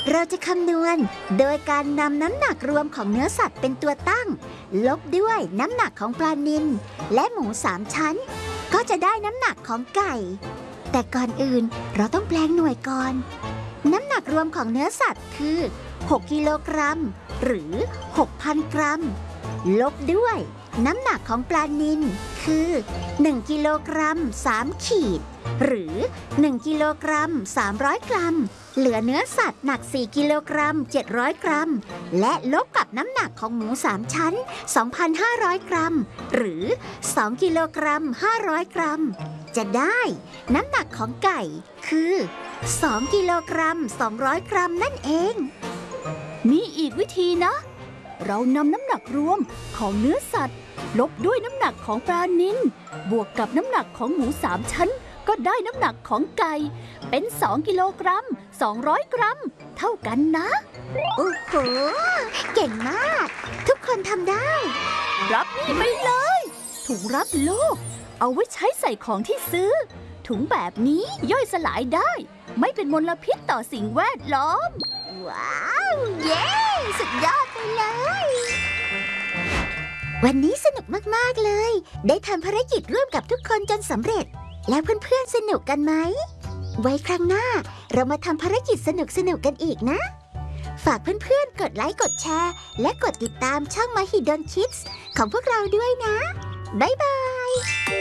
เราจะคำนวณโดยการนำน้ำหนักรวมของเนื้อสัตว์เป็นตัวตั้งลบด้วยน้ำหนักของปลานิลและหมู3 ชั้นก็จะได้น้ำหนักของไก่แต่ก่อนอื่นเราต้องแปลงหน่วยก่อนน้ำหนักรวมของเนื้อสัตว์คือ6 กิโลกรัมหรือ 6,000 กรัมลบด้วยน้ำหนักของปลานิลคือ1 กิโลกรัม3 ขีดหรือ1 กิโลกรัม300 กรัมเหลือเนื้อสัตว์หนัก4 กิโลกรัม700 กรัมและลบกับน้ำหนักของหมู3 ชั้น 2,500 กรัมหรือ2 กิโลกรัม500 กรัมจะได้น้ำหนักของไก่คือ2 กิโลกรัม200 กรัมนั่นเองมีอีกวิธีนะเรานำน้ำหนักรวมของเนื้อสัตว์ลบด้วยน้ำหนักของปลานิลบวกกับน้ำหนักของหมู3 ชั้นก็ได้น้ำหนักของไก่เป็น2 กิโลกรัม200 กรัมเท่ากันนะโอ้โหเก่งมากทุกคนทำได้รับนี่ไปเลยถุงรับโลกเอาไว้ใช้ใส่ของที่ซื้อถุงแบบนี้ย่อยสลายได้ไม่เป็นมลพิษต่อสิ่งแวดล้อมว้าวเย้สุดยอดไปเลยวันนี้สนุกมากๆเลยได้ทำภารกิจร่วมกับทุกคนจนสำเร็จแล้วเพื่อนๆสนุกกันไหมไว้ครั้งหน้าเรามาทำภารกิจสนุกๆกันอีกนะฝากเพื่อนๆกดไลค์กดแชร์และกดติดตามช่อง Mahidol Kids ของพวกเราด้วยนะบ๊ายบาย